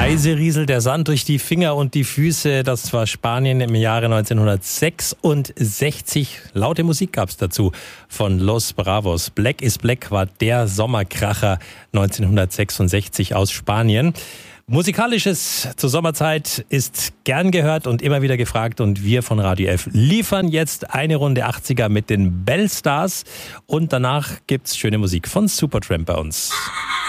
Leise rieselt der Sand durch die Finger und die Füße. Das war Spanien im Jahre 1966. Laute Musik gab's dazu von Los Bravos. Black is Black war der Sommerkracher 1966 aus Spanien. Musikalisches zur Sommerzeit ist gern gehört und immer wieder gefragt, und wir von Radio F liefern jetzt eine Runde 80er mit den Bellstars und danach gibt's schöne Musik von Supertramp bei uns.